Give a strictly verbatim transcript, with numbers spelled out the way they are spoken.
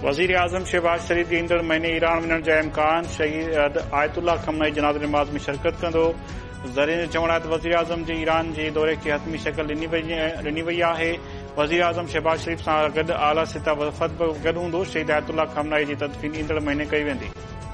वज़ीर आज़म शहबाज शरीफ़ ईंदड़ महीने ईरान वञण जा इम्कान। शहीद आयतुल्ला खमनई जनाज़ नमाज़ में शिरकत कंदो। ज़रीन जो चवण आहे त वज़ीर आज़म जे ईरान जे दौरे खे हतमी शक्ल ॾिनी वई आहे। वज़ीर आज़म शहबाज शरीफ़ सां गॾु आला सतह वफ़द बि गॾु हूंदो। शहीद आयतुल्ला खमनई जी तदफ़ीन ईंदड़ महीने कई वेंदी।